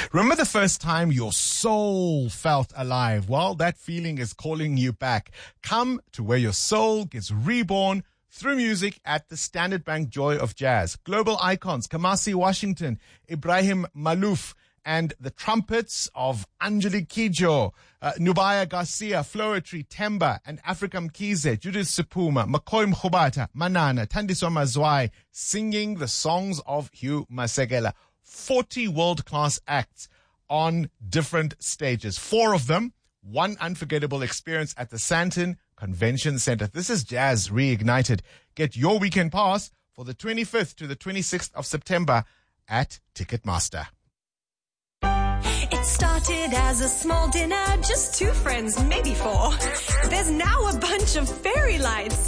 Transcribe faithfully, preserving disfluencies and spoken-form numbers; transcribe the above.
Remember the first time your soul felt alive? Well, that feeling is calling you back. Come to where your soul gets reborn through music at the Standard Bank Joy of Jazz. Global icons Kamasi Washington, Ibrahim Malouf, and the trumpets of Anjali Kijo, uh, Nubaya Garcia, Floetry, Temba, and Africa Mkize, Judith Sepuma, McCoy Mkhubata, Manana, Thandiswa Mazwai, singing the songs of Hugh Masekela. forty world-class acts on different stages. Four of them, one unforgettable experience at the Sandton Convention Center. This is Jazz Reignited. Get your weekend pass for the twenty-fifth to the twenty-sixth of September at Ticketmaster. It started as a small dinner, just two friends, maybe four. There's now a bunch of fairy lights.